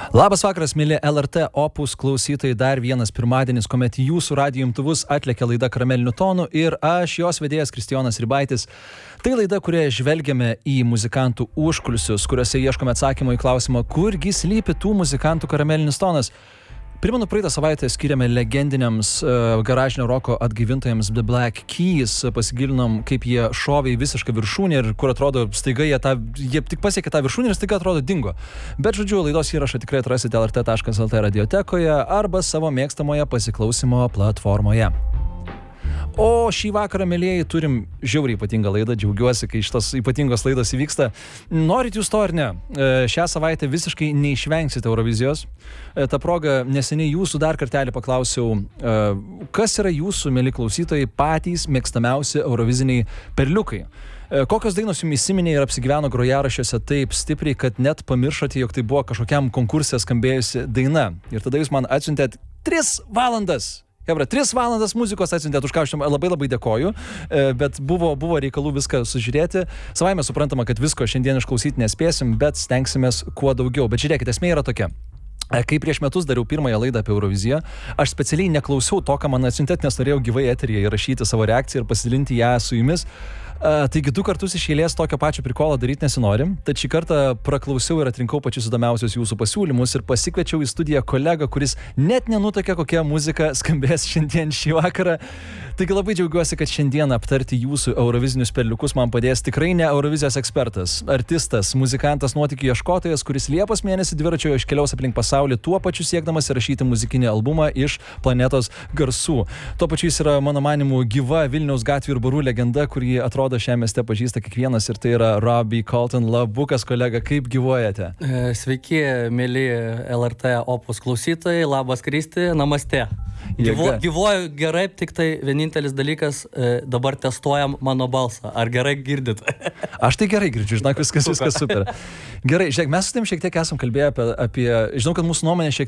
Labas vakaras, mėly LRT Opus klausytojai, dar vienas pirmadienis, kuomet jūsų radijo imtuvus atlekia laida Karamelinių tonų ir aš, jos vedėjas Kristijonas Ribaitis. Tai laida, kurioje žvelgiame į muzikantų užkulisius, kuriuose ieškome atsakymą į klausimą, kurgi slypi tų muzikantų karamelinis tonas. Primenu, praeitą savaitę skiriame legendiniams garažinio roko atgaivintojams The Black Keys, pasigilinom, kaip jie šovė į visišką viršūnę ir kur atrodo staiga jie tik pasiekė tą viršūnę ir staiga atrodo dingo. Bet žodžiu, laidos įrašą tikrai atrasite lrt.lt radiotekoje arba savo mėgstamoje pasiklausimo platformoje. O šį vakarą, mėlieji, turim žiauriai ypatingą laidą, džiaugiuosi, kai šitos ypatingos laidos įvyksta. Norit jūs to ar ne? Šią savaitę visiškai neišvengsite Eurovizijos. Ta proga neseniai jūsų dar kartelį paklausiau, kas yra jūsų, mėly klausytojai, patys mėgstamiausi euroviziniai perliukai? Kokios dainos jums įsiminė ir apsigyveno grojaraščiuose taip stipriai, kad net pamiršote, jog tai buvo kažkokiam konkurse skambėjusi daina. Ir tada jūs man atsiuntėt 3 valandas. Hebra, 3 valandas muzikos atsiuntėt, už ką aš labai dėkoju, bet buvo reikalų viską sužiūrėti. Savaime suprantama, kad visko šiandien išklausyti nespėsim, bet stengsimės kuo daugiau. Bet žiūrėkit, esmė yra tokia. Kai prieš metus dariau pirmąją laidą apie Euroviziją, aš specialiai neklausiau to, ką man atsiuntėt, nes norėjau gyvai eteryje įrašyti savo reakciją ir pasidalinti ją su jumis. Taigi 2 kartus iš eilės tokio pačio prikolo daryti nesinorim, tad šį kartą praklausiau ir atrinkau pačius įdomiausius jūsų pasiūlymus ir pasikviečiau į studiją kolegą, kuris net nenutuokė, kokia muzika skambės šiandien šį vakarą. Taigi labai džiaugiuosi, kad šiandien aptarti jūsų eurovizinius perliukus man padės tikrai ne Eurovizijos ekspertas, artistas, muzikantas, nuotykių ieškotojas, kuris Liepos mėnesį dviračio iškeliaus aplink pasaulį, tuo pačiu siekdamas įrašyti muzikinį albumą iš planetos garsų. Tuo pačiu jis yra, mano manimu, gyva Vilniaus gatvių ir barų legenda, kurį atrodo šiame mieste pažįsta kiekvienas, ir tai yra Robbie Colton. Labukas, kolega, kaip gyvuojate? Sveiki, mėly LRT Opus klausytojai, labas Kristi, namaste. Gyvuoju gerai, tik tai vienintelis dalykas, dabar testuojam mano balsą. Ar gerai girdit? Aš tai gerai girdžiu, žinok, viskas super. Gerai, žiūrėk, mes su tim šiek tiek esam kalbėję apie žinau, kad mūsų nuomonė šiek